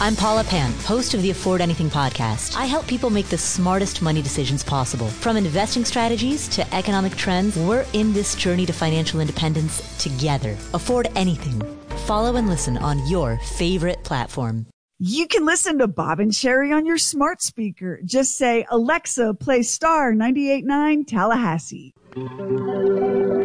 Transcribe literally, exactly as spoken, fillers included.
I'm Paula Pan, host of the Afford Anything podcast. I help people make the smartest money decisions possible. From investing strategies to economic trends, we're in this journey to financial independence together. Afford Anything. Follow and listen on your favorite platform. You can listen to Bob and Sherry on your smart speaker. Just say, Alexa, play Star ninety-eight point nine Tallahassee.